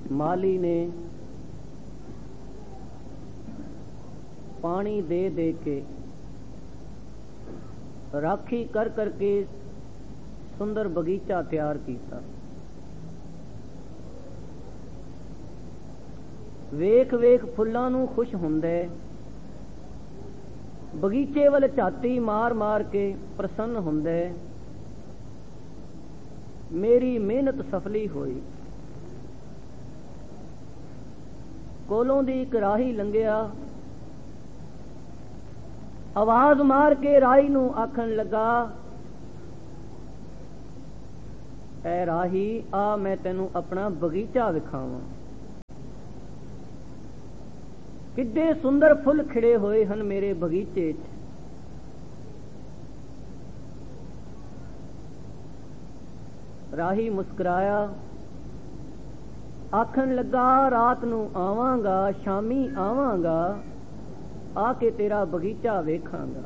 माली ने पानी दे दे के राखी कर करके सुंदर बगीचा तैयार किया। वेख वेख फुल्लां नूं खुश हुंदे, बगीचे वल झाती मार मार के प्रसन्न हुंदे। मेरी मेहनत सफली होई। कोलों दी इक राही लंघिया, आवाज मार के राही नूं आखण लगा, ऐ राही आ मैं तैनूं अपना बगीचा विखावां। किड्डे सुंदर फुल खिड़े होए हन मेरे बगीचे च। राही मुस्कुराया, आखन लगा रात नूं आवांगा, शामी आवांगा, आके तेरा बगीचा वेखांगा।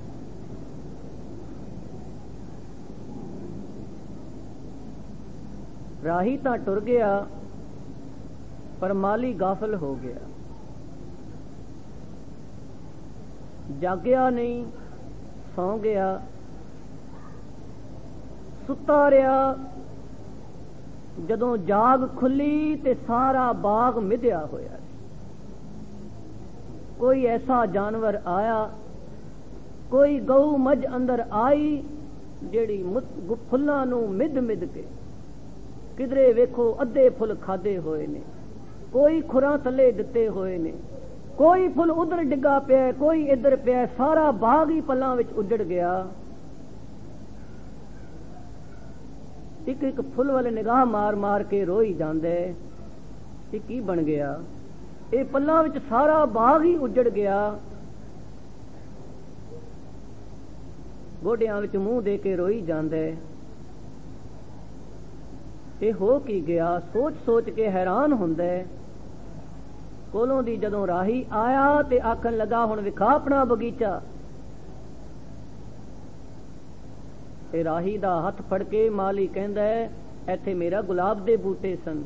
राही तां टुर गया, पर माली गाफिल हो गया। जागया नहीं, सौ गया, सुता रहा। जदों जाग खुली ते सारा बाग मिध्या होया। कोई ऐसा जानवर आया, कोई गऊ मझ अंदर आई जेड़ी फुल्लां नूं मिध मिध के, किधरे वेखो अद्धे फुल खादे होए ने, कोई खुरां थले दिते होए ने, कोई फुल उधर डिगा पिया, कोई इधर पिया, सारा बाग ही पल्लां विच उजड़ गया। एक एक फुल वाले निगाह मार मार के रोई जांदे, ये की बन गया? ये पल्लां विच सारा बाग ही उजड़ गया। गोडियां विच मूंह दे के रोई जांदे, ये हो की गया? सोच सोच के हैरान हुंदे। कोलों दी जदों राही आया ते आखन लगा, हुण विखा अपना बगीचा। ते राही दा हथ फड़ के माली कहंदा है, इत्थे मेरा गुलाब दे बूटे सन,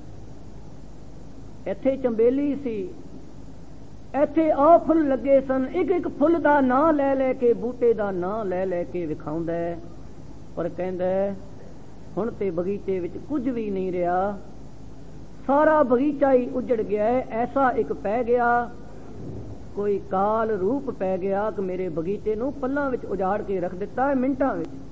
इत्थे चंबेली सी, इत्थे आ फुल लगे सन। एक एक फुल दा नां लै लै के, बूटे दा नां लै लै के विखाउंदा है, पर कहंदा है हुण ते बगीचे विच कुछ भी नहीं रहा, सारा बगीचा ही उजड़ गया है। ऐसा एक पै गया, कोई काल रूप पै गया कि मेरे बगीचे नूं पल्लां विच उजाड़ के रख दिता है मिंटां विच।